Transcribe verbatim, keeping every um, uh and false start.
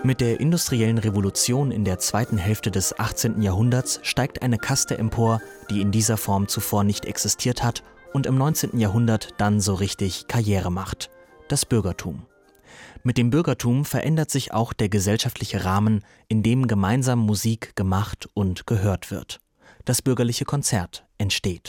Mit der industriellen Revolution in der zweiten Hälfte des achtzehnten Jahrhunderts steigt eine Kaste empor, die in dieser Form zuvor nicht existiert hat und im neunzehnten Jahrhundert dann so richtig Karriere macht: das Bürgertum. Mit dem Bürgertum verändert sich auch der gesellschaftliche Rahmen, in dem gemeinsam Musik gemacht und gehört wird. Das bürgerliche Konzert entsteht.